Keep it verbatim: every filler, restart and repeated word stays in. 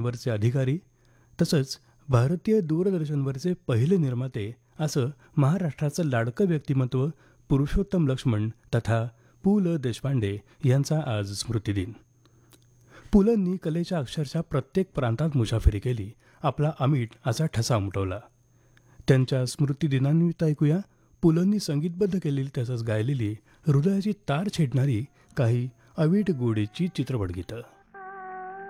चॅनलवरचे अधिकारी तसंच भारतीय दूरदर्शनवरचे पहिले निर्माते असं महाराष्ट्राचं लाडकं व्यक्तिमत्व पुरुषोत्तम लक्ष्मण तथा पु ल देशपांडे यांचा आज स्मृतिदिन. पुलंनी कलेच्या अक्षरशः प्रत्येक प्रांतात मुसाफिरी केली, आपला अमीट असा ठसा उमटवला. त्यांच्या स्मृतिदिनानिमित्त ऐकूया पुलंनी संगीतबद्ध केलेली तसंच गायलेली हृदयाची तार छेडणारी काही अवीट गोडीची चित्रपटगीतं.